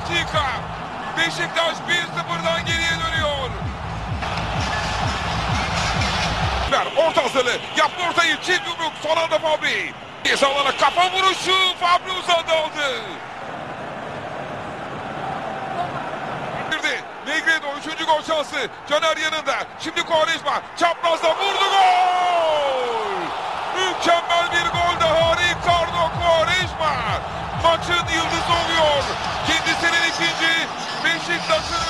dakika. Beşiktaş 1-0'dan geriye dönüyor. Orta hazırlığı. Yaptı ortayı. Çift yumruk. Son anda Fabri. Ceza kafa vuruşu. Fabri uzandı aldı. Negredo 3. gol şansı. Caner yanında. Şimdi Quaresma. Çaprazda vurdu, gol. Mükemmel bir gol daha. Ricardo Quaresma. Maçın yıldızı oluyor. Kendisinin ikinci. Beşiktaş'ın